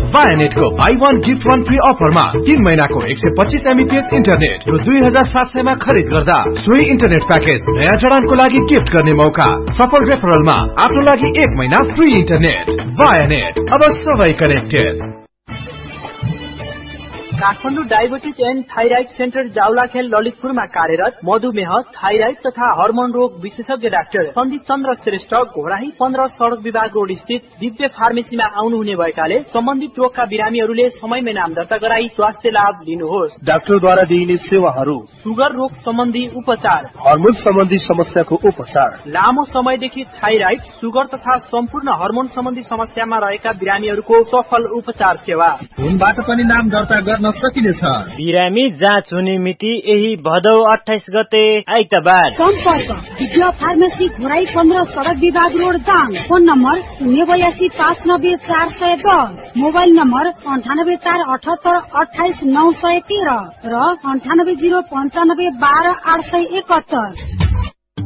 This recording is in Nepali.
वायानेटको बाई 1 गिफ्ट 1 फ्री अफरमा 3 महिनाको 125 एमबीपीएस इन्टरनेट रु 2700 मा खरिद गर्दा सोही इन्टरनेट प्याकेज नयाँ जडानको लागि गिफ्ट गर्ने मौका। सफल रेफरलमा आफ्नो लागि 1 महिना फ्री इन्टरनेट। वायानेट, अब सबै connected. Kathmandu diabetes and thyroid centre Jawalakhel ललितपुरमा कार्यरत मधुमेह, थाइराइड तथा हर्मोन रोग विशेषज्ञ डाक्टर सन्दीप चन्द्र श्रेष्ठ घोराही 15 सडक विभाग रोड स्थित दिव्य फार्मेसीमा आउनुहुने भएकाले सम्बन्धित रोगका बिरामीहरूले समयमै नाम दर्ता गराई स्वास्थ्य लाभ लिनुहोस्। डाक्टरद्वारा दिइने सेवाहरू: सुगर रोग सम्बन्धी उपचार, हर्मोन सम्बन्धी समस्याको उपचार, लामो समयदेखि थाइराइड, सुगर तथा सम्पूर्ण हर्मोन सम्बन्धी समस्यामा रहेका बिरामीहरूको सफल उपचार सेवा। फोनबाट पनि नाम दर्ता गर्न सकिनेछ। बिरामी जाँच हुने मिति यही भदौ 28 गते आइतबार। सम्पर्क दिव्य फार्मेसी घोराई 15 सडक विभाग road Dang. Phone number 082590410, mobile number 9848882913 र 9805922871।